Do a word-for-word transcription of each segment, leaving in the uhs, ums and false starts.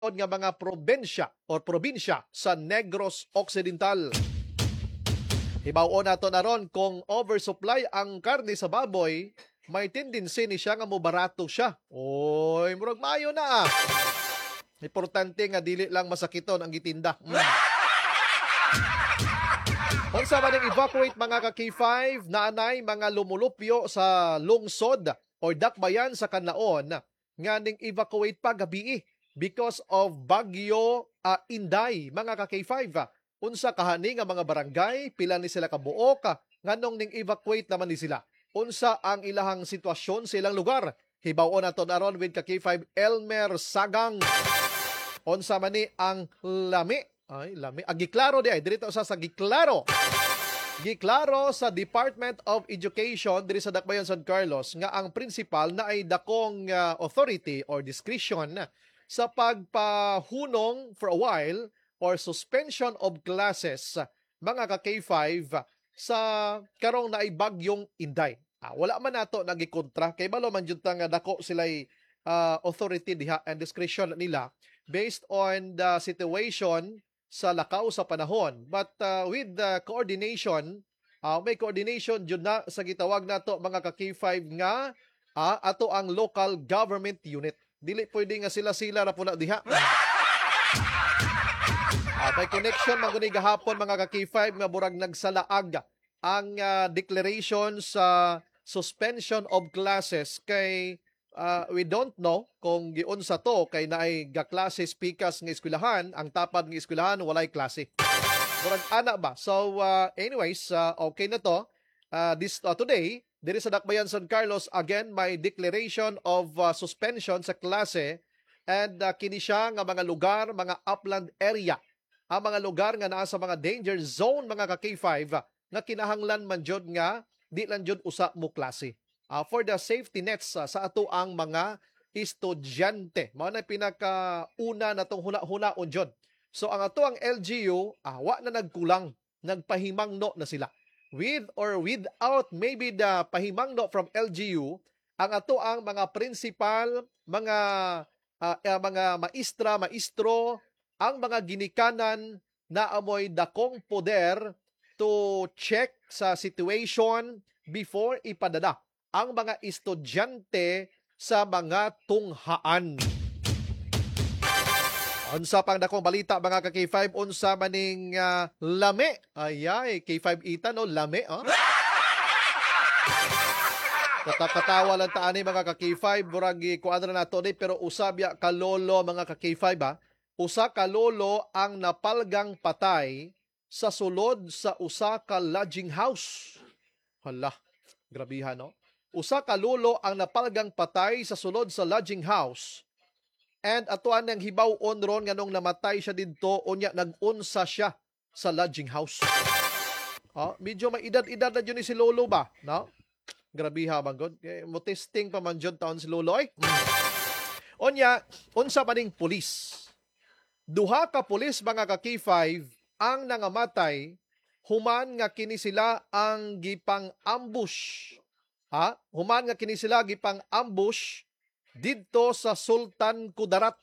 nga mga probensya or probinsya sa Negros Occidental. Hibaw-on nato na ron kung oversupply ang karne sa baboy, may tendency ni siya nga mubarato siya. Oy, murag maayo na ah. Importante nga dili lang masakiton ang gitinda. Mm. Unsa man ang evacuate mga ka-K five, naanay mga lumulupyo sa lungsod or dakbayan sa Kanlaon nga ning evacuate pa gabi because of Bagyo uh, Inday mga ka-K five. Unsa kahani nga mga barangay, pila ni sila kabuok, nganong ning evacuate naman ni sila. Unsa ang ilahang sitwasyon sa ilang lugar? Hibaw-on naton aron with ka-K five Elmer Sagang. Unsa man ni ang lami? Ay, lami. Ah, giklaro di ay dirito sa sa giklaro. Giklaro sa Department of Education diri sa Dakbayan San Carlos nga ang principal na ay dakong uh, authority or discretion sa pagpahunong for a while or suspension of classes mga ka-K five sa karong naay bagyong Inday. Ah, wala man nato nagikontra kay balo man jud nga dako sila'y uh, authority diha and discretion nila based on the situation sa lakaw sa panahon. But uh, with the coordination, uh, may coordination jud na sa gitawag nato mga ka-K five nga uh, ato ang local government unit. Dili pwede nga sila-sila ra pula diha. Uh, may connection maguni gahapon mga ka-K five nga burag nagsalaag ang uh, declaration sa suspension of classes kay uh, we don't know kung giunsa to kay naay gaklase pikas nga eskwelahan, ang tapad nga eskwelahan walay klase. Burag ana ba? So uh, anyways, uh, okay na to. Uh, this uh, today, diri sa Dakbayan San Carlos again may declaration of uh, suspension sa klase and uh, kini siya nga mga lugar, mga upland area. Ang mga lugar nga naa sa mga danger zone mga ka-K five nga kinahanglan man jud nga di lang jud usa mo klase. Uh, for the safety nets uh, sa ato ang mga estudyante. Mao na pinaka-una natong huna-hunaon jud. So ang ato ang L G U, ah, wa na nagkulang, nagpahimangno na sila. With or without maybe the pahimangno from L G U, ang ato ang mga principal, mga uh, uh, mga maestra, maestro, ang mga ginikanan na amoy dakong poder to check sa situation before ipadada ang mga estudyante sa mga tunghaan. Unsa pang dakong balita mga ka-K five, unsa maning uh, lami. Ayay, K five ita no, lami. Oh? Katakatawa lang taan ni mga ka-K five, buragi kuadra na to ni, pero usabya kalolo mga ka-K five ha. Usa ka lolo ang napalgang patay sa sulod sa usa ka lodging house. Hala, grabihan no? Usa ka lolo ang napalgang patay sa sulod sa lodging house. And atuan ng hibaw-on ron nga nung namatay siya dito, unya nag-unsa siya sa lodging house. Oh, medyo may edad-edad na dyan ni si lolo ba? No? Grabiha man god. Eh, mo testing pa man dyan taon si lolo eh. Mm. Unya, unsa pa ning pulis? Duha ka pulis mga ka-K five ang nangamatay human nga kini sila ang gipang ambush. Ha? Human nga kini sila gipang ambush didto sa Sultan Kudarat.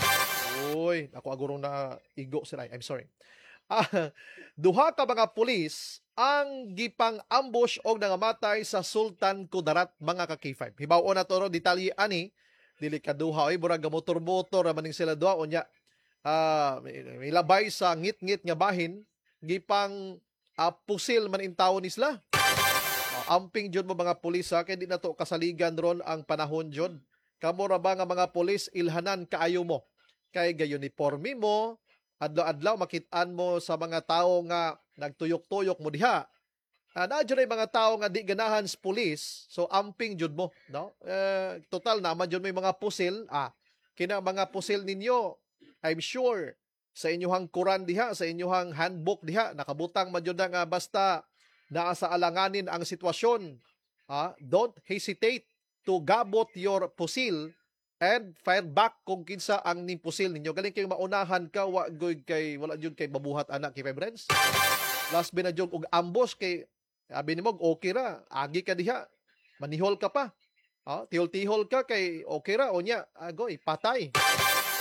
Uy, ako agurong na igo sila. I'm sorry. Ah, duha ka mga pulis ang gipang ambush og nangamatay sa Sultan Kudarat mga ka-K five. Hibaw-on na to ro detalye ani, dili ka duha oy burag motor-motor maning sila duha unya. Uh, may, may labay sa ngit-ngit nga bahin, gipang uh, pusil man in tawon isla. Uh, amping jud mo mga pulis ha, kaya di na to kasaligan ron ang panahon jud. Kamo ra ba nga mga pulis ilhanan kaayo mo? Kay gayon uniforme mo, adlaw-adlaw makit-an mo sa mga tao nga nagtuyok-tuyok mo diha. Uh, na jud ay mga tao nga di ganahan sa pulis, so amping jud mo, no? Uh, total naman jud may mga pusil, ah, kina mga pusil ninyo. I'm sure sa inyuhang Quran diha, sa inyuhang handbook diha, nakabutang man jud nga basta naa sa alanganin ang sitwasyon. Ah, don't hesitate to gabot your pusil and fire back kung kinsa ang ning pusil ninyo. Galing kay maunahan ka, wa good kay wala jud kay babuhat anak kay friends. Last binadjog og ambush kay abi nimo okay ra, agi ka diha. Manihol ka pa. Ah, tihol-tihol ka kay okay ra unya, agoy patay.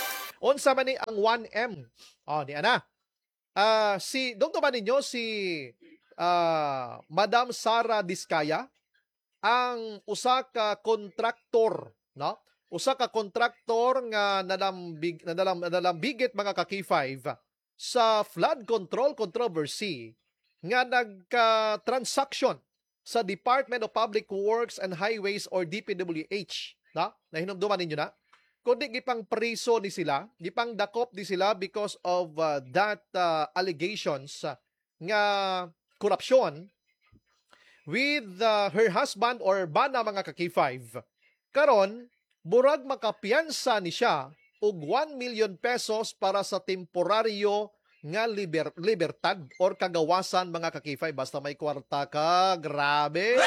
Unsa man ni ang one M? Oh, di ana. Ah, si dong man ninyo si ah, Madam Sara Diskaya ang usa ka kontraktor, no? Usa ka kontraktor nga nalambig nadalam nalambigit mga ka K five sa flood control controversy nga nagka-transaction sa Department of Public Works and Highways or D P W H, na? Nahinumduman ninyo na? Kundi gipang priso ni sila, gipang dakop di sila because of uh, that uh, allegations uh, nga korupsyon with uh, her husband or bana mga ka K five. Karon, burag makapiyansa ni siya og one million pesos para sa temporaryo nga liber, libertad or kagawasan mga ka K five. Basta may kwarta ka, grabe.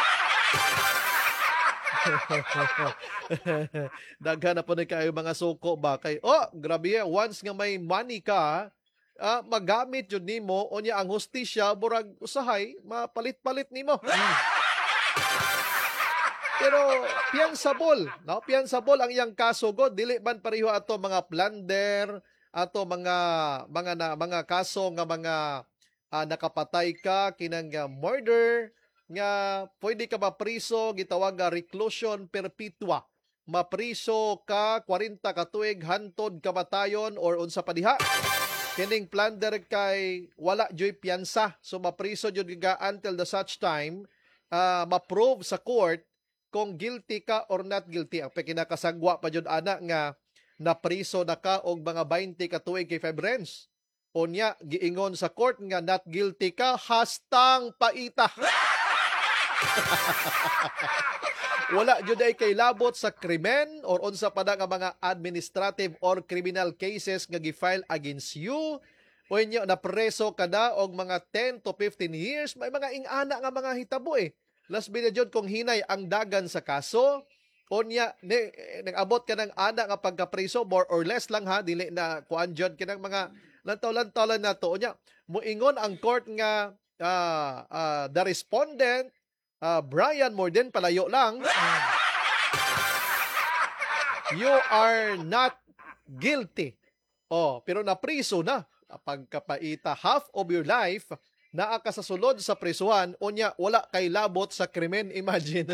Daghan na po na kayo mga suko ba kay oh grabe, once nga may money ka, uh, magamit yun nimo unya ang hustisya burag usahay mapalit-palit nimo. Mm. Pero piansabol, no? Piansabol ang iyang kaso god, dili man pareho ato mga plunder, ato mga mga na, mga kaso nga mga uh, nakapatay ka kinang uh, murder nga pwede ka mapriso, gitawag nga reclusion perpetua. Mapriso ka forty ka tuig hantod kamatayon or unsa pa diha. Kining plunder kay wala joy piyansa. So mapriso jud ka until the such time uh, ma-prove sa court kung guilty ka or not guilty. Ang pinakasagwa pa jud ana nga napriso na ka og mga twenty ka tuig kay five rents. Unya giingon sa court nga not guilty ka, hastang paita. Wala jud ay kay labot sa krimen or unsa pa nga mga administrative or criminal cases nga gi-file against you. Unya na preso kada og mga ten to fifteen years, may mga ingana nga mga hitabo eh. Last bina jud kung hinay ang dagan sa kaso. Unya ni nag-abot ka ng ana nga pagkapreso more or less lang ha, dili na kuan jud kinang mga lantaw-lantaw na to. Unya moingon ang court nga uh, uh, the respondent Uh, Brian Morden, palayo lang. You are not guilty. Oh, pero napriso na. Pagkapaita half of your life, naa ka sa sulod sa prisuhan, unya wala kay labot sa krimen. Imagine.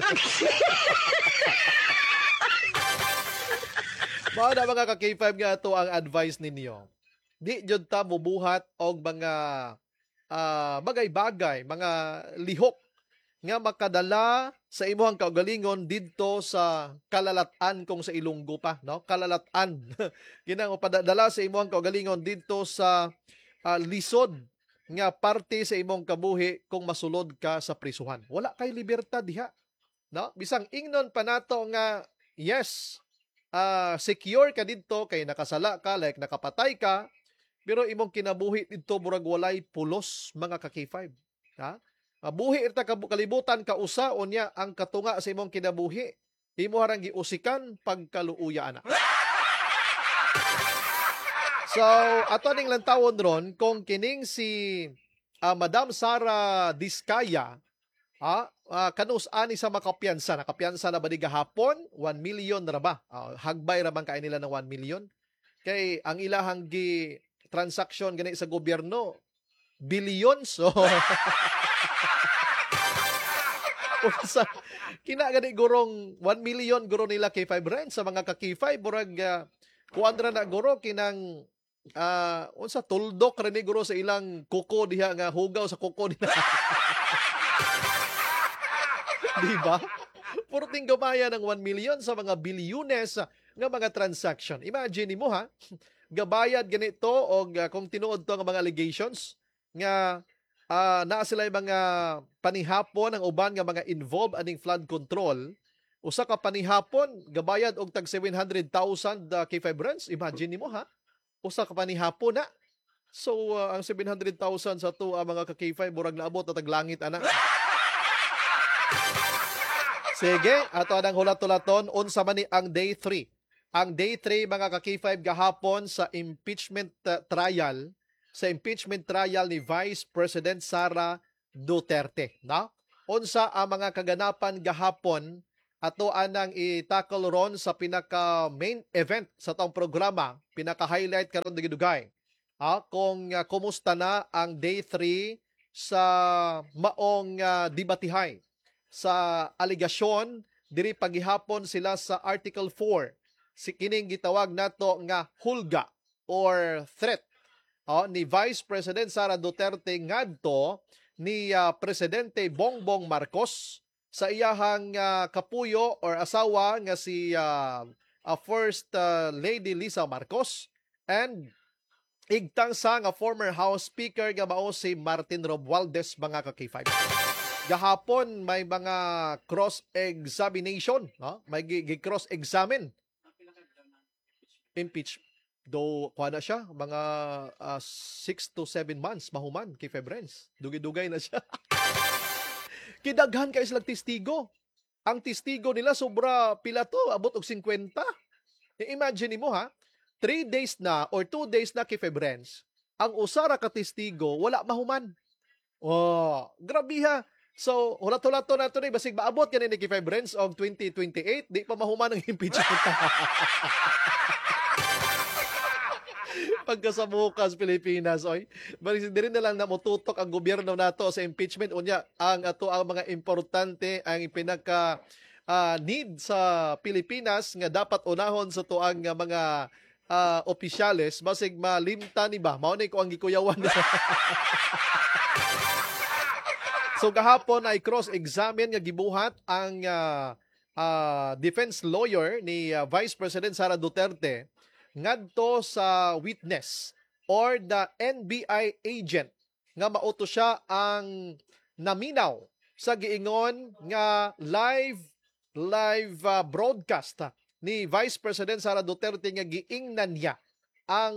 Mga mga ka K five nga ito ang advice ninyo. Di jud ta mubuhat og mga uh, bagay-bagay, mga lihok nga makadala sa imuhang kaugalingon didto sa kalalatan kung sa Ilonggo pa, no? Kalalatan. Ginang padadala sa imuhang kaugalingon didto sa uh, lisod nga parte sa imong kabuhi kung masulod ka sa prisuhan. Wala kay libertad diha, no? Bisang ingnon pa nato nga yes, uh, secure ka didto kay nakasala ka, like nakapatay ka, pero imong kinabuhi didto murag walay pulos mga ka K five, ha? Mabuhi ita kalibutan ka usa unya ang katunga sa imong kinabuhi. Imo harang giusikan pagkaluuya ana. So, ato ning lantawon ron kung kining si uh, Madam Sara Diskaya, ah, uh, kanus ani sa makapiyansa, nakapiyansa na ba di gahapon? one million ra ba? Uh, hagbay ra man kay nila ng one million. Kay ang ilahang gi transaction gani sa gobyerno billions. So Unsa kina gani gurong one million guro nila K five rent sa mga ka K five burag uh, kuadra na guro kinang uh, unsa tuldok ra ni guro sa ilang kuko diha nga hugaw sa kuko nila. Di ba? Purting gamaya ng one million sa mga bilyones nga mga transaction. Imagine mo ha, gabayad ganito og uh, kung tinuod to nga mga allegations nga Uh, naa sila yung mga panihapon ang uban nga mga involved aning flood control. Usa ka panihapon gabayad og tag seven hundred thousand uh, K five rents. Imagine nimo ha. Usa ka panihapon na. So uh, ang seven hundred thousand sa to uh, mga ka K five murag naabot na tag langit ana. Sige, ato anang hulat-hulaton unsa man ni ang day three. Ang day three mga ka K five gahapon sa impeachment uh, trial sa impeachment trial ni Vice President Sara Duterte, no? Unsa ang mga kaganapan gahapon ato anang i-tackle ron sa pinaka main event sa taong programa, pinaka highlight karon dugay. Ah, kung uh, kumusta na ang day three sa maong uh, debatihay sa aligasyon diri pagihapon sila sa Article four, si kining gitawag nato nga hulga or threat oh, ni Vice President Sara Duterte ngadto ni uh, Presidente Bongbong Marcos sa iyahang uh, kapuyo or asawa nga si uh, uh, First uh, Lady Lisa Marcos and igtang sa nga former House Speaker nga mao si Martin Romualdez mga ka-K five. Gahapon may mga cross-examination, no? May gi-cross-examine. Impeach. Do kuha na siya mga uh, six to seven months mahuman kay Febrens. Dugay-dugay na siya. Kidaghan kay silang testigo. Ang testigo nila sobra pila to, abot og fifty. I-imagine mo ha, three days na or two days na kay Febrens, ang usara ka testigo wala mahuman. Oh, grabe ha. So, hulat-hulato na ito na, basig maabot ka ni kay Febrens og twenty twenty-eight, di pa mahuman ang impeachment. Pagkasabukas Pilipinas, oy. Balik din na lang na motutok ang gobyerno nato sa impeachment unya ang ato ang mga importante ang pinaka uh, need sa Pilipinas nga dapat unahon sa tuang mga uh, opisyales basig malimta ni ba mao ni ko ang gikuyawan. So gahapon ay cross-examine nga gibuhat ang uh, uh, defense lawyer ni uh, Vice President Sara Duterte ngadto sa witness or the N B I agent nga mauto siya ang naminaw sa giingon nga live live uh, broadcast ni Vice President Sara Duterte nga giingnan niya ang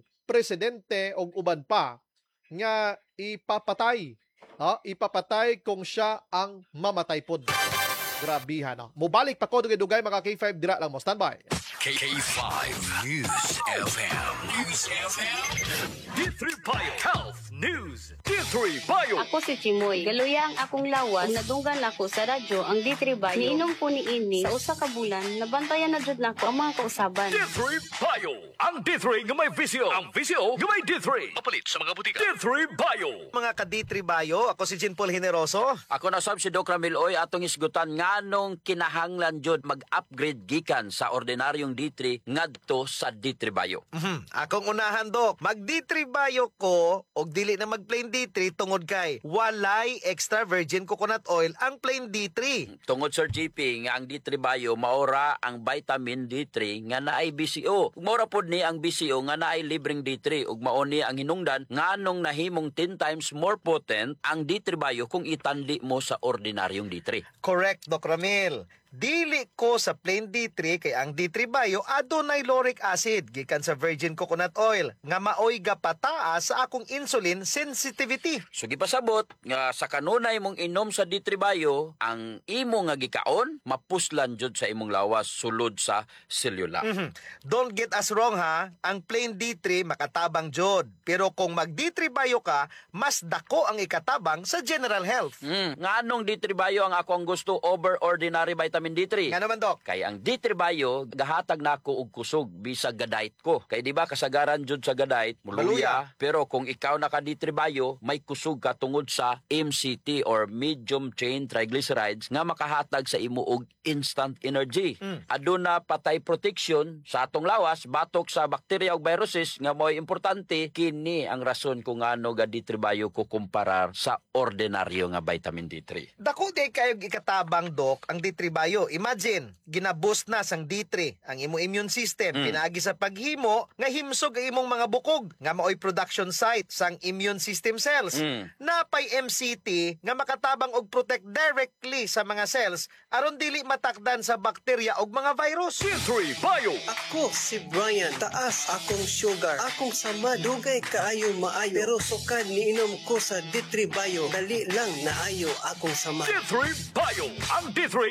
presidente og uban pa nga ipapatay ha ipapatay kung siya ang mamatay pod. Grabihan no. Mubalik pa ko dugay-dugay mga K five dira lang mo standby. K five News F M. News F M. D three Bio Health News. D three Bio. Ako si Chimoy. Galuya ang akong lawas. Nadunggan ako sa radyo ang D three Bio. Niinom ko ni ini sa usa ka bulan. Nabantayan na jud nako ang mga kausaban. D three Bio. Ang D three nga may visyo. Ang visyo nga may D three. Mapalit sa mga butika. D three Bio. Mga ka-D three Bio, ako si Jean Paul Generoso. Ako na sab si Doc Ramil Oy atong isgutan nganong kinahanglan jud mag-upgrade gikan sa ordinaryong D three ngadto sa D three Bio. Mm-hmm. Akong unahan, Dok. Mag-D three Bio ko og dili na mag-plain D three tungod kay walay extra virgin coconut oil ang plain D three. Tungod Sir G P nga ang D three Bio maora ang vitamin D three nga naay B C O. Ug maora pod ni ang B C O nga naay libreng D three ug mao ni ang hinungdan nganong nahimong ten times more potent ang D three Bio kung itanli mo sa ordinaryong D three. Correct, Doc Ramil. Dili ko sa plain D three kay ang D three Bio adunay lauric acid gikan sa virgin coconut oil nga maoy gapataas sa akong insulin sensitivity. So gipasabot nga sa kanunay mong inom sa D three Bio ang imo nga gikaon mapuslan jud sa imong lawas sulod sa selula. Mm-hmm. Don't get us wrong ha, ang plain D three makatabang jud. Pero kung mag D three Bio ka, mas dako ang ikatabang sa general health. Mm, nganong D three Bio ang ako ang gusto over ordinary vitamin D three. Nga naman, Dok. Kay ang D three Bio gahatag nako og kusog bisag gadait ko. Kay di ba kasagaran jud sa gadait muluya, Maluya. pero kung ikaw naka D three Bio may kusog ka tungod sa M C T or medium chain triglycerides nga makahatag sa imo og instant energy. Mm. Aduna patay protection sa atong lawas batok sa bakterya ug viruses nga mo'y importante kini ang rason kung ano ga D three Bio ko kumparar sa ordinaryo nga vitamin D three. Dako di kayo ikatabang, Dok, ang D three Bio. Imagine, ginaboost na sang D three ang imo immune system, Mm. pinaagi sa paghimo nga himsog ang imong mga bukog nga maoy production site sang immune system cells. Mm. Napay M C T nga makatabang og protect directly sa mga cells aron dili matakdan sa bakterya og mga virus. D three Bio. Ako si Brian, taas akong sugar, akong sama, dugay kaayo maayo, pero sukad niinom ko sa D three Bio, dali lang naayo akong sama. D three Bio. Ang D three nga may visyo.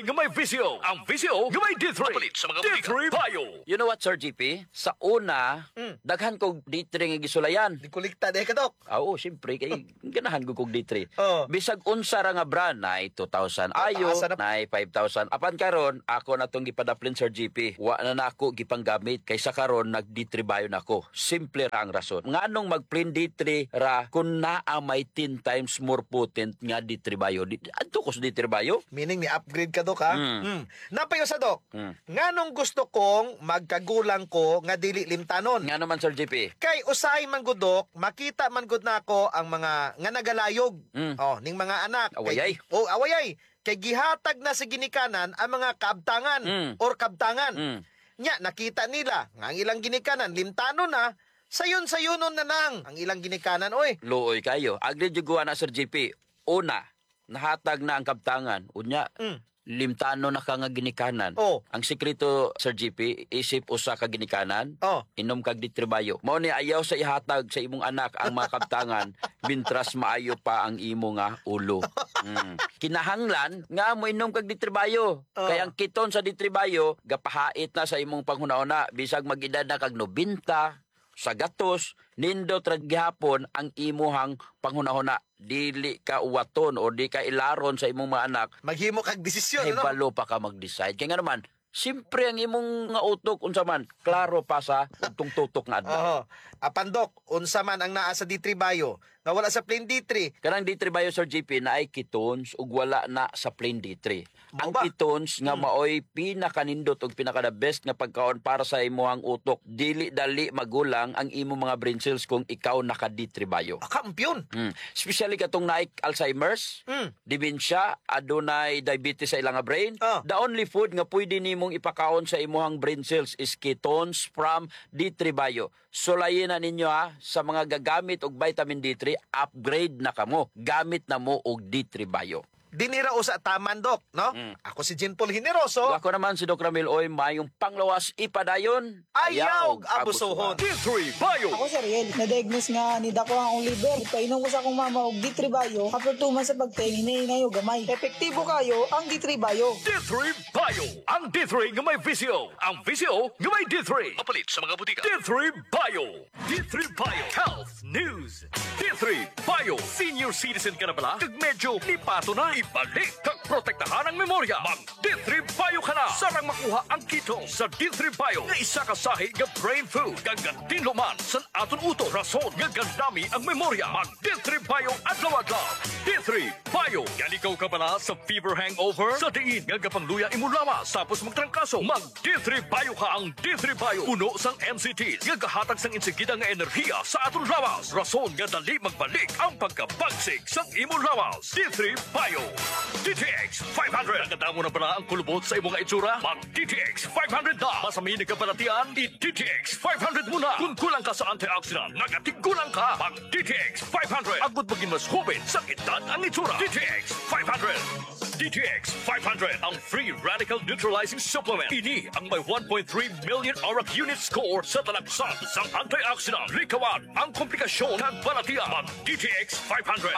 visio. Ang visio nga may D three. Papalit sa mga D three Bio. You know what, Sir G P? Sa una, Mm. daghan kog D three nga gisulayan. Di kulikta de ka, Dok. Ah, Oo, siyempre, kay ganahan ko kog D three. Oo. Bisag unsa ra nga brand na two thousand ayo, taasa na- na five thousand. Apan karon, ako na tong gipadaplin, Sir G P. Wa na nako gipanggamit kaysa karon nag D three Bio na ko. Simple ra ang rason. Nganong mag-plain D three ra kung naa may ten times more potent nga D three Bio. Di- Adto ko sa D three Bio? Meaning ni upgrade ka, Dok, ha? Mm. Mm. Napayo sa, Dok. Mm. Nganong gusto kong magkagulang ko nga dili limtanon? Nga naman, Sir G P. Kay usay man gud, Dok, makita man gud nako ang mga nga nagalayog. Mm. Oh, ning mga anak. Awayay. Kay, oh, awayay. Kay gihatag na sa ginikanan ang mga kabtangan Mm. or kabtangan. Mm. Nya nakita nila nga ang ilang ginikanan limtanon na, sayon-sayonon na nang ang ilang ginikanan, oy. Luoy kayo. Agri juguan na, Sir G P. Una, nahatag na ang kabtangan. Unya, Mm. limtano na ka nga ginikanan. Oh. Ang sekreto, Sir G P, isip usa ka ginikanan, Oh. inom kag ditribayo. Mao ni ayaw sa ihatag sa imong anak ang mga kabtangan, bintras maayo pa ang imo nga ulo. Mm. Kinahanglan nga mo inom kag ditribayo. Oh. Kaya ang kiton sa ditribayo, gapahait na sa imong panghuna-una, bisag mag-edad na kag nobenta, sa gatos, nindot ra gihapon ang imuhang panghuna-una. Dili ka uwaton o di ka ilaron sa imong mga anak, Maghimo kag desisyon, ay no? balo pa ka mag-decide. Kaya nga naman, siyempre ang imong nga utok, unsa man, klaro pa sa utong tutok nga adlaw. Oho. Apan, Dok, unsa man ang naa sa D three Bio nga wala sa plain D three. Kanang D three Bio, Sir G P, na ay ketones ug wala na sa plain D three. Mao Ang ba? ketones nga maoy pinakanindot ug pinaka the best nga pagkaon para sa imong utok. Dili dali magulang ang imong mga brain cells kung ikaw naka D three Bio. Ah, kampiyon. Mm. Especially katong naik Alzheimer's, Mm. dementia, adunay diabetes sa ilang nga brain. Ah. The only food nga pwede nimong ipakaon sa imuhang brain cells is ketones from D three Bio. Sulayin na ninyo ha, sa mga gagamit og vitamin D three, upgrade na kamo. Gamit na mo og D three Bio. Dinira usa taman, Dok, no? Mm. Ako si Jean Paul Generoso. Ako naman si Doc Ramil Oy, mayong panglawas ipadayon. Ayaw abusohon. D three Bio. Ako si Riel, na-diagnose nga ni Dako ang liver. Ipainom ko sa akong mama og D three Bio. After two months sa pagtingin, hinahinay og gamay. Epektibo kayo ang D three Bio. D three Bio. Ang D three nga may visio. Ang visio nga may D three. Papalit sa mga butika. D three Bio. D three Bio. Health News. D three Bio. Senior citizen ka na pala? Kag medyo lipato na. Ibalik kag protektahan ang memorya. Mag D three Bio ka na. Sarang makuha ang keto sa D three Bio. Nga isa ka sahi nga brain food. Kag gantin luman sa aton uto. Rason nga gandami ang memorya. Mag D three Bio adlaw-adlaw. D three Bio. Galikaw ka pala sa fever hangover? Sa diin nga gapangluya imo lawas. Tapos magtrangkaso. Mag D three Bio ka. Ang D three Bio. Puno sang M C Ts. Nga gahatag sang insigida nga enerhiya sa aton lawas. Rason nga dali magbalik ang pagkabagsig sang imo lawas. D three Bio. D T X five hundred. Nagadamo na pala ang kulubot sa imong itsura? Mag D T X five hundred na. Masami na kapalatian? I-D T X five hundred muna. Kung kulang ka sa antioxidant, nagatigulang ka. Mag D T X five hundred. Agud maging mas hubin sa edad ang itsura. D T X five hundred. D T X five hundred, ang free radical neutralizing supplement. Ini ang may one point three million aura unit score sa talagsan sa antioxidant. Likawan ang komplikasyon ng balatian. Mag D T X five hundred.